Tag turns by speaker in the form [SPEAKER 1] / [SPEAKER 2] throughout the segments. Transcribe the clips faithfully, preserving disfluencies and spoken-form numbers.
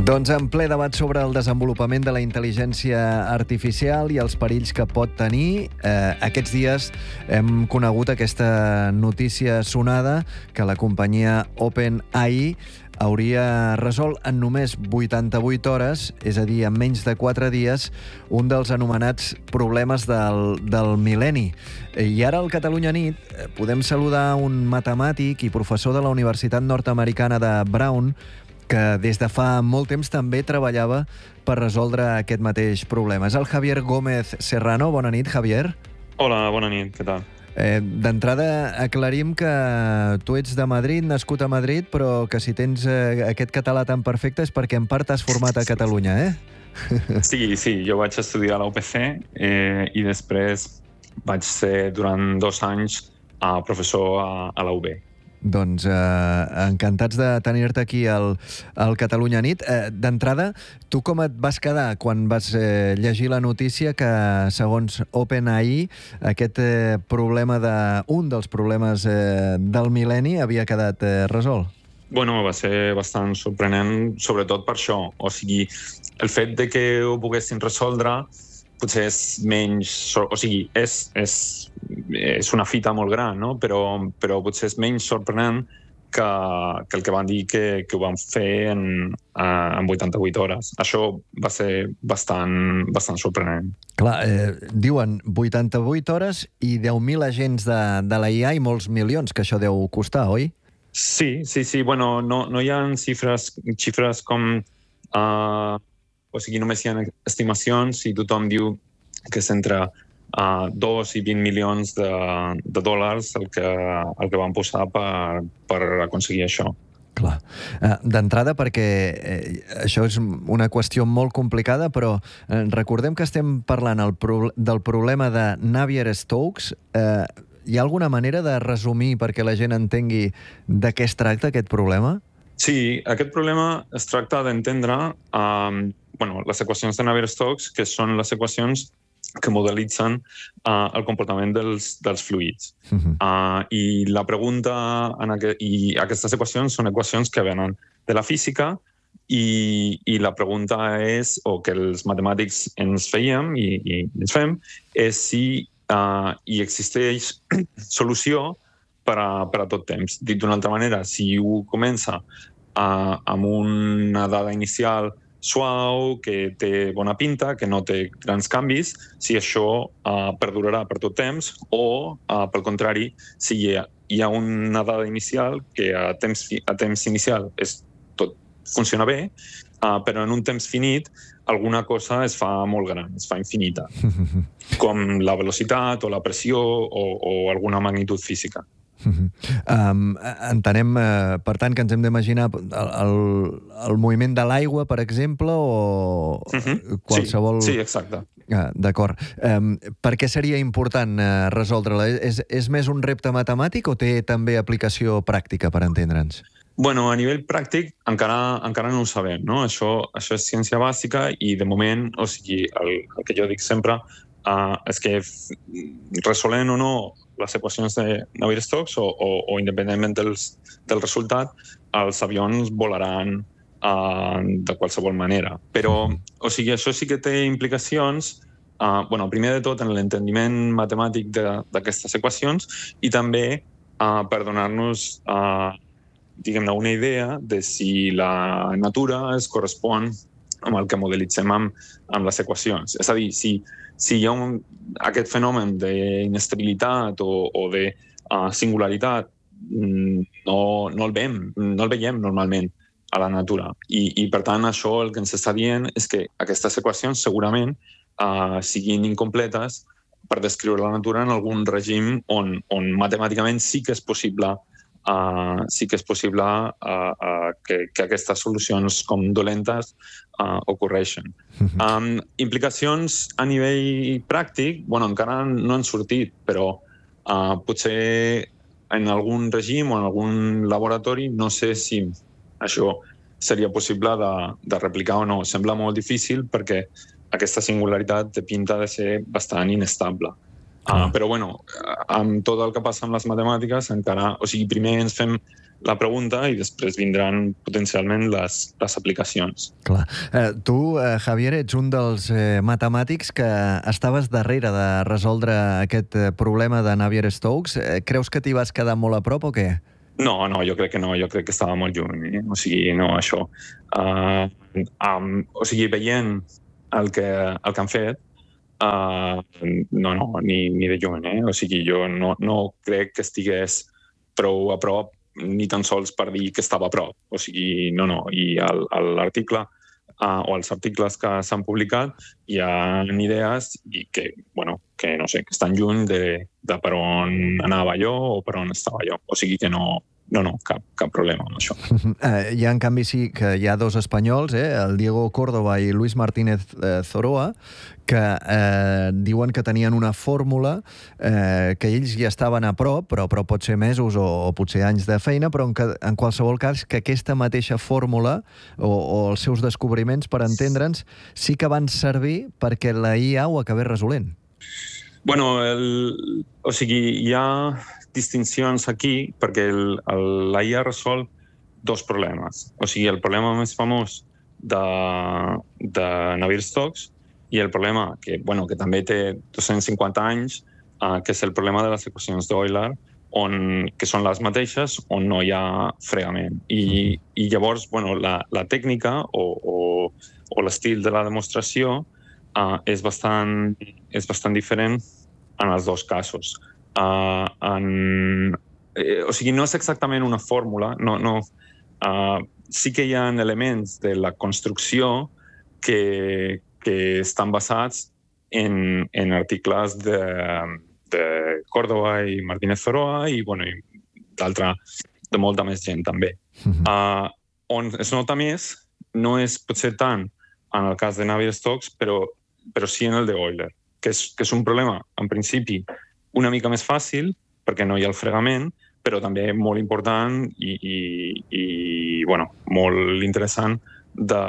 [SPEAKER 1] Doncs en ple debat sobre el desenvolupament de la intel·ligència artificial i els perills que pot tenir, eh, aquests dies hem conegut aquesta notícia sonada que la companyia OpenAI hauria resolt en només vuitanta-vuit hores, és a dir, en menys de quatre dies, un dels anomenats problemes del, del mil·lenni. I ara al Catalunya Nit podem saludar un matemàtic i professor de la Universitat Nord-Americana de Brown que des de fa molt temps també treballava per resoldre aquest mateix problema. És el Javier Gómez Serrano. Bona nit, Javier.
[SPEAKER 2] Hola, bona nit, què tal?
[SPEAKER 1] Eh, D'entrada, aclarim que tu ets de Madrid, nascut a Madrid, però que si tens eh, aquest català tan perfecte és perquè en part t'has format a Catalunya, eh?
[SPEAKER 2] Sí, sí, jo vaig estudiar a la U P C eh, i després vaig ser durant dos anys uh, professor a, a la U B.
[SPEAKER 1] Doncs eh, encantats de tenir-te aquí al, al Catalunya Nit. Eh, D'entrada, tu com et vas quedar quan vas eh, llegir la notícia que, segons OpenAI, aquest eh, problema de, un dels problemes eh, del mil·lenni havia quedat eh, resolt?
[SPEAKER 2] Bueno, va ser bastant sorprenent, sobretot per això. O sigui, el fet de que ho poguessin resoldre potser és menys... O sigui, és, és, és una fita molt gran, no? Però, però potser és menys sorprenent que, que el que van dir que, que ho van fer en, en vuitanta-vuit hores. Això va ser bastant, bastant sorprenent.
[SPEAKER 1] Clar, eh, diuen vuitanta-vuit hores i deu mil agents de, de la I A i molts milions, que això deu costar, oi?
[SPEAKER 2] Sí, sí, sí. Bueno, no, no hi ha xifres, xifres com... Uh, o sigui, només hi ha estimacions i tothom diu que és entre uh, dos i vint milions de, de dòlars el que, el que van posar per, per aconseguir això.
[SPEAKER 1] Clar. Uh, D'entrada, perquè eh, això és una qüestió molt complicada, però eh, recordem que estem parlant el pro del problema de Navier-Stokes. Eh, hi ha alguna manera de resumir perquè la gent entengui de què es tracta aquest problema?
[SPEAKER 2] Sí, aquest problema es tracta d'entendre um, bueno, les equacions de Navier-Stokes, que són les equacions que modelitzen uh, el comportament dels, dels fluids. Uh-huh. uh, I la pregunta... En aqu I aquestes equacions són equacions que venen de la física i, i la pregunta és, o que els matemàtics ens fèiem i, i ens fem, és si uh, hi existeix solució per a, per a tot temps. Dit d'una altra manera, si un comença uh, amb una dada inicial suau, que té bona pinta, que no té grans canvis, si això uh, perdurarà per tot temps o, uh, pel contrari, si hi ha, hi ha una dada inicial que a temps, a temps inicial és, tot funciona bé, uh, però en un temps finit alguna cosa es fa molt gran, es fa infinita, com la velocitat o la pressió o, o alguna magnitud física.
[SPEAKER 1] Uh-huh. um, entenem, uh, per tant, que ens hem d'imaginar el, el, el moviment de l'aigua, per exemple, o uh-huh. qualsevol...
[SPEAKER 2] Sí, sí, exacte.
[SPEAKER 1] Ah, d'acord. Um, per què seria important uh, resoldre-la? És, és més un repte matemàtic o té també aplicació pràctica, per entendre'ns?
[SPEAKER 2] Bueno, a nivell pràctic encara, encara no ho sabem, no? Això, això és ciència bàsica i, de moment, o sigui, el, el que jo dic sempre uh, és que resolent o no les equacions de Navier-Stokes o, o, o independentment dels, del resultat, els avions volaran uh, de qualsevol manera. Però, o sigui, això sí que té implicacions, uh, bueno, primer de tot en l'entendiment matemàtic d'aquestes equacions i també uh, per donar-nos uh, diguem-ne una idea de si la natura es correspon amb el que modelitzem amb, amb les equacions. És a dir, si si hi ha un, aquest fenomen d'inestabilitat o, o de uh, singularitat, no, no, el veiem, no el veiem normalment a la natura. I, i per tant, això el que ens està dient és que aquestes equacions segurament uh, siguin incompletes per descriure la natura en algun règim on, on matemàticament sí que és possible Uh, sí que és possible uh, uh, que, que aquestes solucions com dolentes uh, ocorreixen. Uh-huh. Um, implicacions a nivell pràctic, bueno, encara no han sortit, però uh, potser en algun règim o en algun laboratori no sé si això seria possible de, de replicar o no. Sembla molt difícil perquè aquesta singularitat té pinta de ser bastant inestable. Uh, però, bueno, amb tot el que passa amb les matemàtiques, encara... O sigui, primer ens fem la pregunta i després vindran potencialment les, les aplicacions.
[SPEAKER 1] Clar. Eh, tu, eh, Javier, ets un dels eh, matemàtics que estaves darrere de resoldre aquest eh, problema de Navier-Stokes. Eh, creus que t'hi vas quedar molt a prop o què?
[SPEAKER 2] No, no, jo crec que no, jo crec que estava molt lluny. Eh? O sigui, no, això. Uh, um, o sigui, veient el que, el que han fet, uh, no, no, ni, ni de lluny. Eh? O sigui, jo no, no crec que estigués prou a prop ni tan sols per dir que estava a prop. O sigui, no, no. I l'article uh, o els articles que s'han publicat hi ha idees i que, bueno, que no sé, que estan lluny de, de per on anava jo o per on estava jo. O sigui que no, no, no cap, cap problema amb això.
[SPEAKER 1] Eh, hi ha, en canvi, sí que hi ha dos espanyols, eh, el Diego Córdoba i Luis Martínez eh, Zoroa, que eh, diuen que tenien una fórmula eh, que ells ja estaven a prop, però, però pot ser mesos o, o potser anys de feina, però en, que, en qualsevol cas que aquesta mateixa fórmula o, o els seus descobriments, per entendre'ns, sí que van servir perquè la I A ho acabés resolent.
[SPEAKER 2] Bueno, el, o sigui, hi ha distincions aquí perquè el, el, la I A resol dos problemes. O sigui, el problema més famós de, de Navier-Stokes i el problema que, bueno, que també té dos-cents cinquanta anys, uh, que és el problema de les equacions d'Euler, on, que són les mateixes, on no hi ha fregament. I, i llavors, bueno, la, la tècnica o, o, o l'estil de la demostració uh, és, bastant, és bastant diferent en els dos casos. Uh, en, eh, o sigui, no és exactament una fórmula, no, no, uh, sí que hi ha elements de la construcció que, que estan basats en, en articles de, de Córdoba i Martínez Zoroa i, bueno, i d'altra, de molta més gent també. Uh-huh. Uh, on es nota més no és potser tant en el cas de Navier-Stokes, però, però sí en el de Euler, que és, que és un problema, en principi, una mica més fàcil, perquè no hi ha el fregament, però també molt important i, i, i bueno, molt interessant de,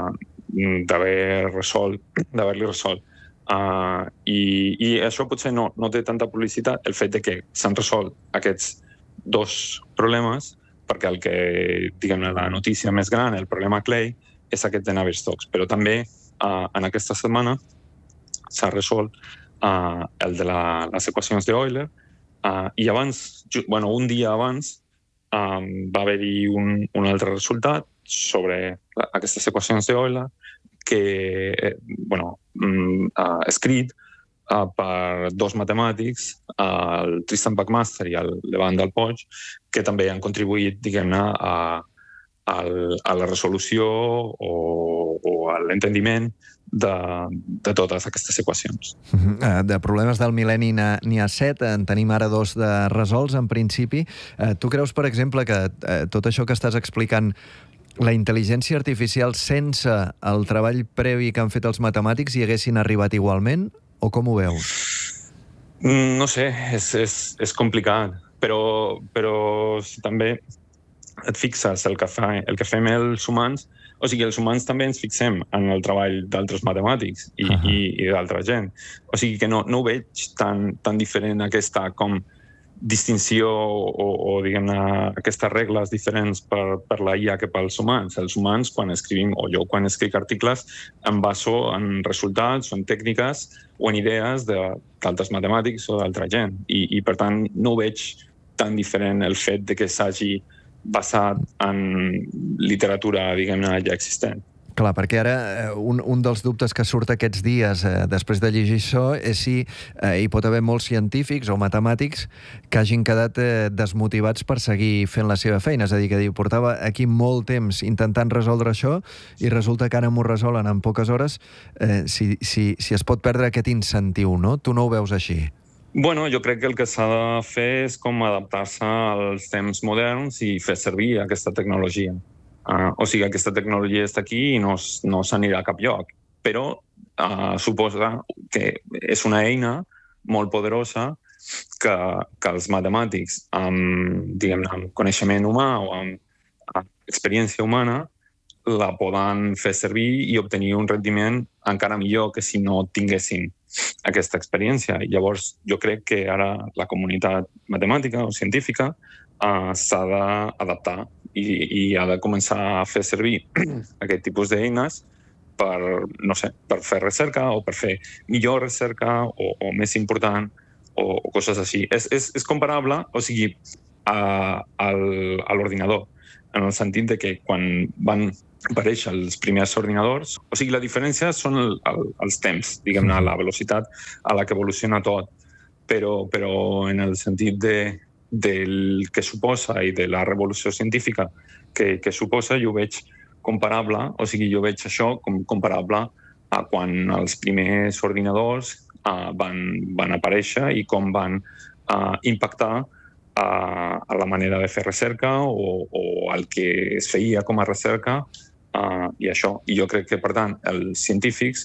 [SPEAKER 2] d'haver resolt, d'haver-li resolt. Uh, i, I això potser no, no té tanta publicitat, el fet de que s'han resolt aquests dos problemes, perquè el que, diguem-ne, la notícia més gran, el problema Clay, és aquest de Navier-Stokes. Però també uh, en aquesta setmana s'ha resolt uh, el de la, les equacions d'Euler, uh, i abans, bueno, un dia abans, um, va haver-hi un, un altre resultat sobre aquestes equacions d'Euler que, eh, bueno, uh, escrit uh, per dos matemàtics, uh, el Tristan Buckmaster i el Levant del Poig, que també han contribuït, diguem-ne, a, a, a la resolució o, o a l'entendiment de, de totes aquestes equacions.
[SPEAKER 1] Uh, de problemes del mil·lenni n'hi ha set, en tenim ara dos de resolts, en principi. Uh, tu creus, per exemple, que uh, tot això que estàs explicant, la intel·ligència artificial, sense el treball previ que han fet els matemàtics, hi haguessin arribat igualment? O com ho veus?
[SPEAKER 2] No sé, és, és, és complicat, però, però si també et fixes el que, fa, el que fem els humans, o sigui, els humans també ens fixem en el treball d'altres matemàtics i, uh-huh. i, i d'altra gent. O sigui que no, no ho veig tan, tan diferent aquesta com distinció o, o diguem-ne, aquestes regles diferents per, per la I A que pels humans. Els humans, quan escrivim, o jo quan escric articles, em baso en resultats o en tècniques o en idees d'altres matemàtics o d'altra gent. I, I, per tant, no veig tan diferent el fet de que s'hagi basat en literatura, diguem-ne, ja existent.
[SPEAKER 1] Clar, perquè ara un, un dels dubtes que surt aquests dies eh, després de llegir això és si eh, hi pot haver molts científics o matemàtics que hagin quedat eh, desmotivats per seguir fent la seva feina. És a dir, que diu, portava aquí molt temps intentant resoldre això i resulta que ara m'ho resolen en poques hores. Eh, si, si, si es pot perdre aquest incentiu, no? Tu no ho veus així?
[SPEAKER 2] Bueno, jo crec que el que s'ha de fer és com adaptar-se als temps moderns i fer servir aquesta tecnologia. Uh, o sigui, aquesta tecnologia està aquí i no, no s'anirà a cap lloc, però uh, suposa que és una eina molt poderosa que, que els matemàtics amb, diguem, amb coneixement humà o amb, amb experiència humana la poden fer servir i obtenir un rendiment encara millor que si no tinguessin aquesta experiència. I llavors jo crec que ara la comunitat matemàtica o científica uh, s'ha d'adaptar i, i ha de començar a fer servir aquest tipus d'eines per, no sé, per fer recerca o per fer millor recerca o, o més important o, o coses així. És, és, és comparable, o sigui, a, al, a l'ordinador, en el sentit de que quan van aparèixer els primers ordinadors, o sigui, la diferència són el, el, els temps, diguem-ne, la velocitat a la que evoluciona tot, però, però en el sentit de, del que suposa i de la revolució científica que, que suposa, jo veig comparable, o sigui, jo veig això com comparable a quan els primers ordinadors uh, van, van aparèixer i com van uh, impactar uh, a la manera de fer recerca o, o el que es feia com a recerca uh, i això. I jo crec que, per tant, els científics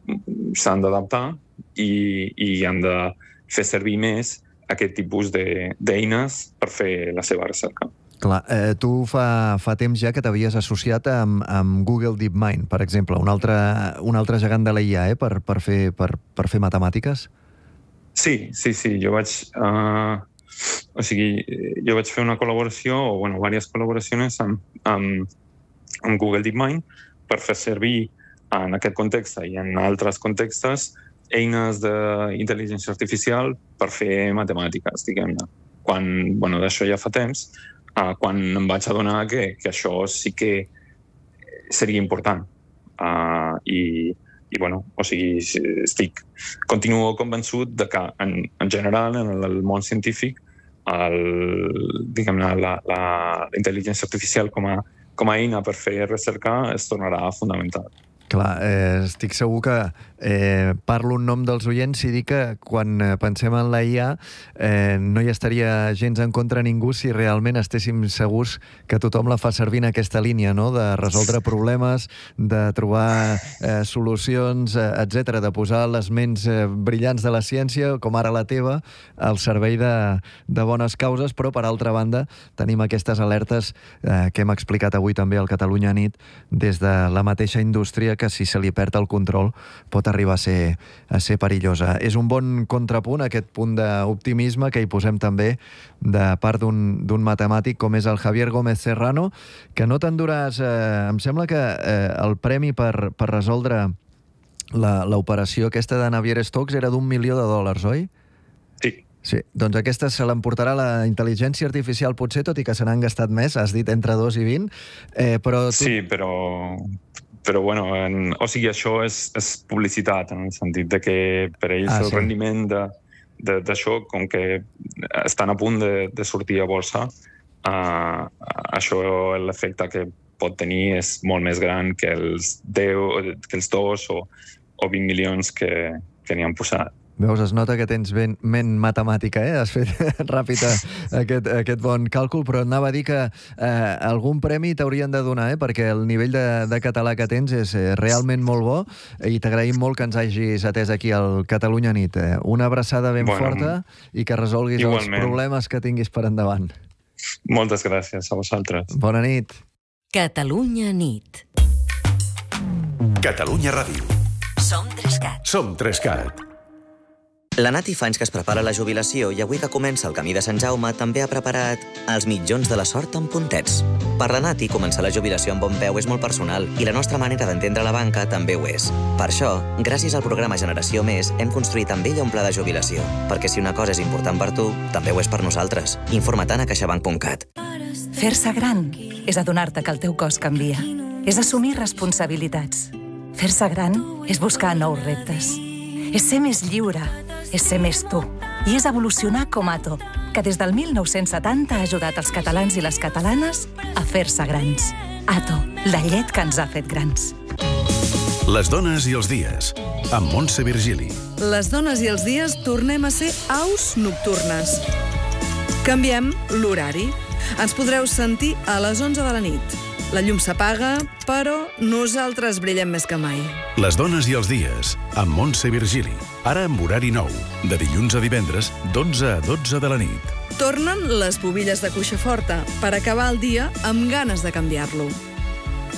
[SPEAKER 2] s'han d'adaptar i, i han de fer servir més aquest tipus d'eines per fer la seva recerca.
[SPEAKER 1] Clar, eh, tu fa, fa temps ja que t'havies associat amb, amb Google DeepMind, per exemple, un altre, un altre gegant de la I A, eh, per, per, fer, per, per fer matemàtiques?
[SPEAKER 2] Sí, sí, sí. Jo vaig, uh, o sigui, jo vaig fer una col·laboració, o bueno, diverses col·laboracions amb, amb, amb Google DeepMind per fer servir en aquest context i en altres contextes eines d'intel·ligència artificial per fer matemàtiques, diguem-ne. Quan, bueno, d'això ja fa temps, Uh, quan em vaig adonar que, que això sí que seria important. Uh, i, i, bueno, o sigui, estic, continuo convençut de que, en, en general, en el món científic, el, diguem-ne, la, la, la intel·ligència artificial com a, com a eina per fer recerca es tornarà fundamental.
[SPEAKER 1] Clar, eh, estic segur que eh, parlo en nom dels oients i dic que quan pensem en la I A eh, no hi estaria gens en contra ningú si realment estéssim segurs que tothom la fa servir en aquesta línia, no? De resoldre problemes, de trobar eh, solucions, eh, etcètera, de posar les ments eh, brillants de la ciència, com ara la teva, al servei de, de bones causes, però per altra banda tenim aquestes alertes eh, que hem explicat avui també al Catalunya Nit des de la mateixa indústria que si se li perd el control pot arribar a ser, a ser perillosa. És un bon contrapunt, aquest punt d'optimisme que hi posem també de part d'un matemàtic com és el Javier Gómez Serrano, que no t'enduràs... Eh, em sembla que eh, el premi per, per resoldre l'operació aquesta de Navier-Stokes era d'un milió de dòlars, oi?
[SPEAKER 2] Sí.
[SPEAKER 1] Sí, doncs aquesta se l'emportarà la intel·ligència artificial potser, tot i que se n'han gastat més, has dit entre dos i vint, eh, però... Tu...
[SPEAKER 2] Sí, però... Però, bueno, en, o sigui, això és, és publicitat, en el sentit de que per ells ah, el sí. rendiment d'això, com que estan a punt de, de sortir a borsa, uh, això, l'efecte que pot tenir és molt més gran que els deu, que els dos o, o vint milions que, que n'hi han posat.
[SPEAKER 1] Veus, es nota que tens ben, ment matemàtica, eh? Has fet ràpid aquest, aquest bon càlcul, però anava a dir que eh, algun premi t'haurien de donar, eh? Perquè el nivell de, de català que tens és eh, realment molt bo i t'agraïm molt que ens hagis atès aquí al Catalunya Nit. Eh? Una abraçada ben bueno, forta i que resolguis igualment els problemes que tinguis per endavant.
[SPEAKER 2] Moltes gràcies a vosaltres.
[SPEAKER 1] Bona nit.
[SPEAKER 3] Catalunya Nit.
[SPEAKER 4] Catalunya Ràdio.
[SPEAKER 3] Som Trescat.
[SPEAKER 4] Som Trescat.
[SPEAKER 5] La Nati fa anys que es prepara la jubilació i avui que comença el camí de Sant Jaume també ha preparat els mitjons de la sort amb puntets. Per la Nati, començar la jubilació amb bon peu és molt personal i la nostra manera d'entendre la banca també ho és. Per això, gràcies al programa Generació Més, hem construït amb ella un pla de jubilació. Perquè si una cosa és important per tu, també ho és per nosaltres. Informa-te'n a caixabank punt cat.
[SPEAKER 6] Fer-se gran és adonar-te que el teu cos canvia. És assumir responsabilitats. Fer-se gran és buscar nous reptes. És ser més lliure, és ser més tu. I és evolucionar com Ato, que des del mil nou-cents setanta ha ajudat els catalans i les catalanes a fer-se grans. Ato, la llet que ens ha fet grans.
[SPEAKER 4] Les dones i els dies, amb Montse Virgili.
[SPEAKER 7] Les dones i els dies tornem a ser aus nocturnes. Canviem l'horari. Ens podreu sentir a les onze de la nit. La llum s'apaga, però nosaltres brillem més que mai.
[SPEAKER 4] Les dones i els dies, amb Montse Virgili. Ara amb horari nou, de dilluns a divendres, d'onze a dotze de la nit.
[SPEAKER 7] Tornen les bobilles de cuixa forta per acabar el dia amb ganes de canviar-lo.